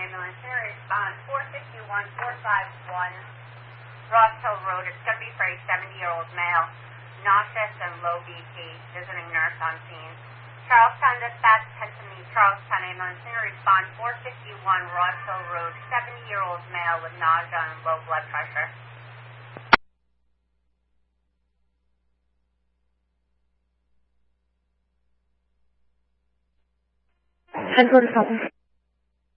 ambulance. Here is 451-451 Ross Hill Road. It's going to be for a 70-year-old male, nauseous and low BP, visiting nurse on scene. Charlestown dispatch, head to the Charlestown ambulance. Here respond 451 Ross Hill Road, 70-year-old male with nausea and low blood pressure. 10:45.